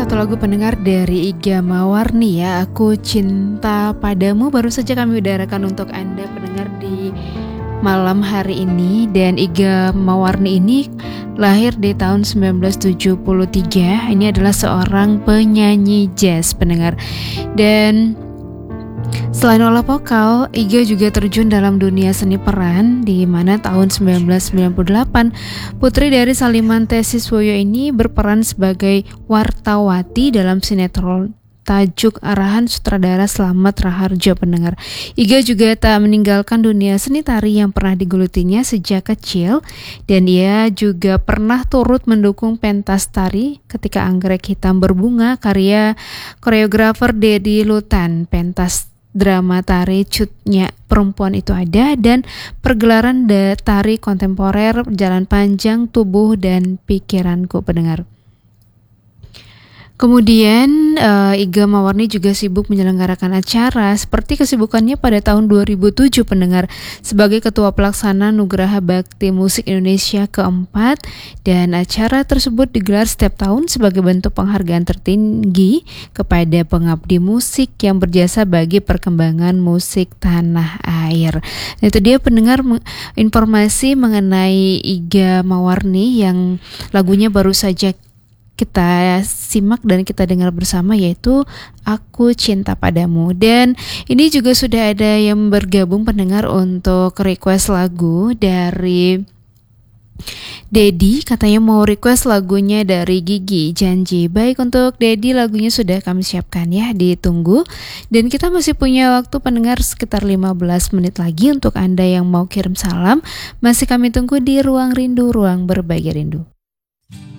satu lagu pendengar dari Iga Mawarni ya, Aku Cinta Padamu, baru saja kami udarakan untuk Anda pendengar di malam hari ini. Dan Iga Mawarni ini lahir di tahun 1973. Ini adalah seorang penyanyi jazz pendengar. Dan selain olah vokal, Iga juga terjun dalam dunia seni peran, di mana tahun 1998 putri dari Saliman Tesiswoyo ini berperan sebagai wartawati dalam sinetron tajuk arahan sutradara Slamet Raharjo pendengar. Iga juga tak meninggalkan dunia seni tari yang pernah digelutinya sejak kecil, dan ia juga pernah turut mendukung pentas tari ketika Anggrek Hitam Berbunga karya koreografer Dedi Lutan, pentas drama tari Cutnya Perempuan Itu Ada, dan pergelaran tari kontemporer Jalan Panjang Tubuh dan Pikiranku pendengar. Kemudian Iga Mawarni juga sibuk menyelenggarakan acara seperti kesibukannya pada tahun 2007 pendengar sebagai Ketua Pelaksana Nugraha Bakti Musik Indonesia keempat, dan acara tersebut digelar setiap tahun sebagai bentuk penghargaan tertinggi kepada pengabdi musik yang berjasa bagi perkembangan musik tanah air. Nah, itu dia pendengar informasi mengenai Iga Mawarni yang lagunya baru saja kita simak dan kita dengar bersama, yaitu Aku Cinta Padamu. Dan ini juga sudah ada yang bergabung pendengar untuk request lagu dari Dedi, katanya mau request lagunya dari Gigi Janji. Baik, untuk Dedi lagunya sudah kami siapkan ya, ditunggu. Dan kita masih punya waktu pendengar sekitar 15 menit lagi untuk Anda yang mau kirim salam. Masih kami tunggu di Ruang Rindu, ruang berbagi rindu.